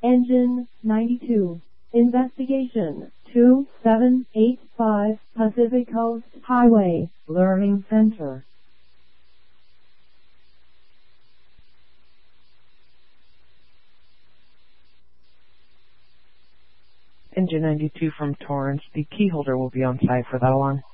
Engine 92. Investigation 2785 Pacific Coast Highway Learning Center. Engine 92 from Torrance. The key holder will be on site for that alarm.